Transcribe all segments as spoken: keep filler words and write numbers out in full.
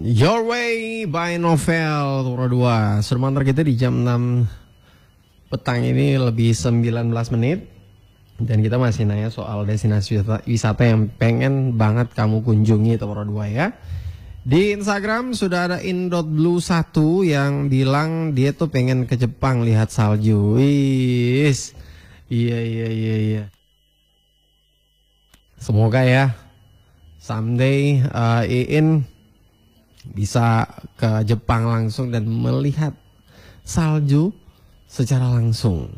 Your Way by Novel Turo dua. Sudah kita di jam enam petang ini lebih sembilan belas menit. Dan kita masih nanya soal destinasi wisata, wisata yang pengen banget kamu kunjungi Turo dua ya. Di Instagram sudah ada in dot blue satu yang bilang dia tuh pengen ke Jepang lihat salju. Wis. Iya iya iya iya. Semoga ya someday uh, Iin bisa ke Jepang langsung dan melihat salju secara langsung.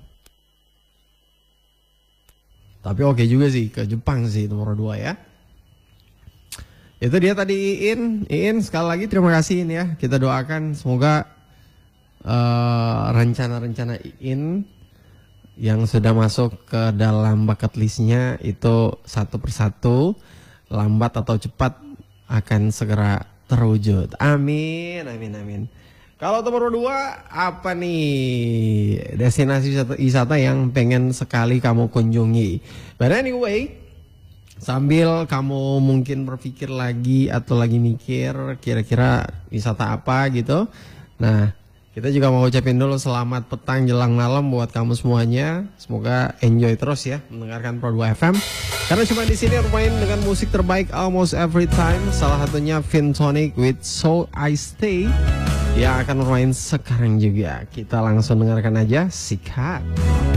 Tapi oke juga sih ke Jepang sih nomor dua ya. Itu dia tadi Iin. Iin sekali lagi terima kasih Iin ya. Kita doakan semoga uh, rencana-rencana Iin yang sudah masuk ke dalam bucket listnya itu satu persatu lambat atau cepat akan segera terwujud. Amin, amin, amin. Kalau nomor dua, apa nih destinasi wisata, wisata yang pengen sekali kamu kunjungi? But anyway, sambil kamu mungkin berpikir lagi atau lagi mikir kira-kira wisata apa gitu. Nah, kita juga mau ucapin dulu selamat petang jelang malam buat kamu semuanya. Semoga enjoy terus ya mendengarkan Pro dua F M. Karena cuma di sini bermain dengan musik terbaik almost every time. Salah satunya Vintonic with So I Stay yang akan bermain sekarang juga. Kita langsung dengarkan aja. Sikat.